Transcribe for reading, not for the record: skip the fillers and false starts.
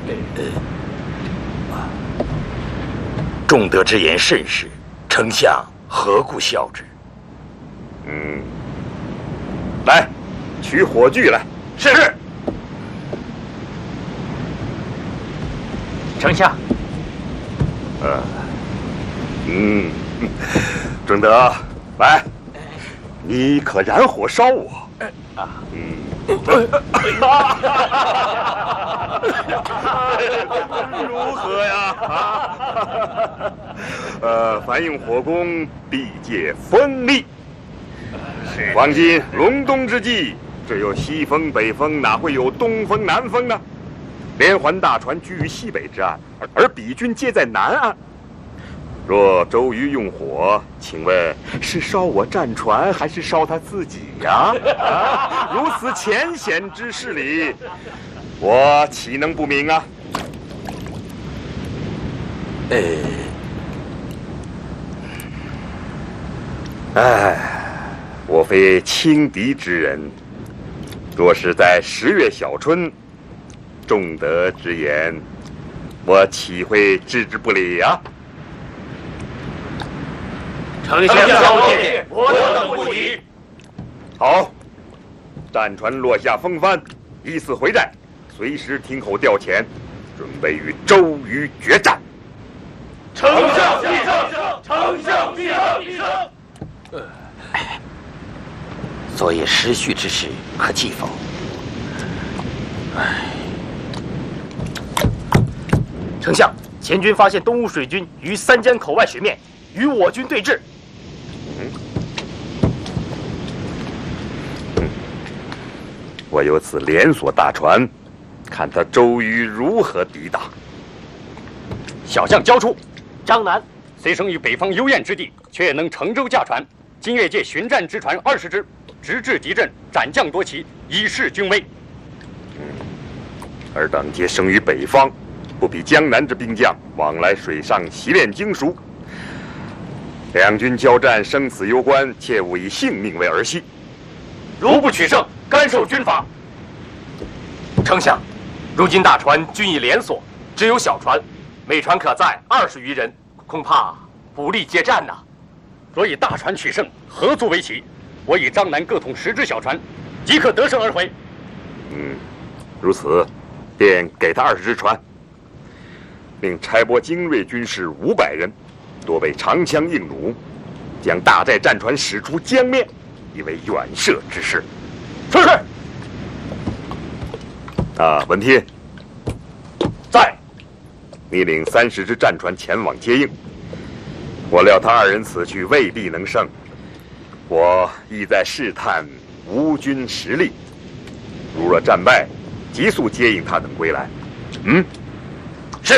仲德之言甚是，丞相何故笑之？ 来，取火炬来。 是。丞相。 仲德，来，你可燃火烧我。如何呀？凡用火攻，必借风力。黄金隆冬之际，只有西风北风，哪会有东风南风呢？连环大船居于西北之岸，而彼军皆在南岸。若周瑜用火，请问是烧我战船，还是烧他自己呀？如此浅显之事理，我岂能不明啊？我非轻敌之人，若是在10月小春，仲德之言，我岂会置之不理啊？ 丞相交界，我等不疑。 好，战船落下风帆，依次回寨，随时听候调遣，准备与周瑜决战。 丞相必胜！丞相必胜！所以时序之事可记否？丞相，前军发现东吴水军于三江口外水面与我军对峙。 我有此连锁大船，看他周瑜如何抵挡。 小将交出。 张南虽生于北方幽燕之地，却能乘舟驾船。今越界巡战之船20只，直至敌阵，斩将夺旗，以示军威。 尔等皆生于北方，不比江南之兵将，往来水上习练精熟。两军交战，生死攸关，切勿以性命为儿戏。 如不取胜，甘受军法。丞相，如今大船均已连锁，只有小船，每船可载20余人，恐怕不利接战呐。 所以大船取胜，合作为棋。我以张南各统10只小船，即可得胜而回。 如此，便给他20只船，令差拨精锐军士500人，多备长枪硬弩，将大寨战船驶出江面，以为远射之势。 是。 文天在。 你领30只战船前往接应。我料他2人此去未必能胜，我意在试探吴军实力。如若战败，急速接应他等归来。